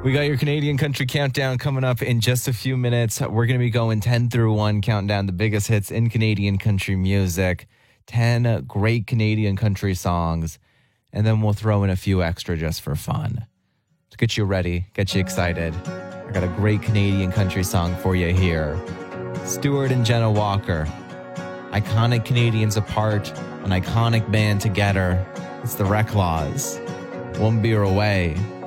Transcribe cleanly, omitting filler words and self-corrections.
We got your Canadian Country Countdown coming up in just a few minutes. We're going to be going 10 through 1, counting down the biggest hits in Canadian country music. 10 great Canadian country songs. And then we'll throw in a few extra just for fun. To get you ready, get you excited. I got a great Canadian country song for you here. Stuart and Jenna Walker. Iconic Canadians apart, an iconic band together. It's the Reclaws. One beer away.